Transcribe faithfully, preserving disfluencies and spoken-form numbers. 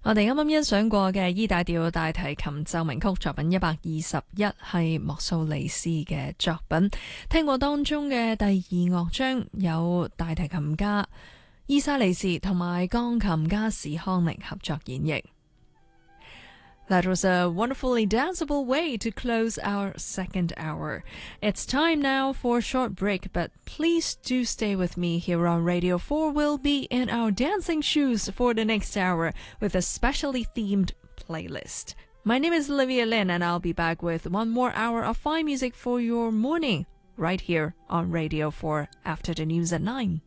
我哋啱啱欣賞過嘅 E 大調大提琴奏鳴曲作品一百二十一係莫素里斯嘅作品，聽過當中嘅第二樂章有大提琴家伊莎莉士同埋鋼琴家史康寧合作演繹。That was a wonderfully danceable way to close our second hour. It's time now for a short break, but please do stay with me here on Radio four. We'll be in our dancing shoes for the next hour with a specially themed playlist. My name is Olivia Lin, and I'll be back with one more hour of fine music for your morning right here on Radio four after the news at nine.